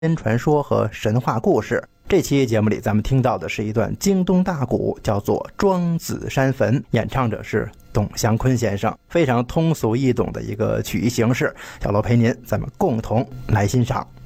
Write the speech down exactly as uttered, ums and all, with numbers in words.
传说和神话故事。这期节目里咱们听到的是一段京东大鼓，叫做《庄子山坟》，演唱者是董祥坤先生，非常通俗易懂的一个曲艺形式。小罗陪您，咱们共同来欣赏。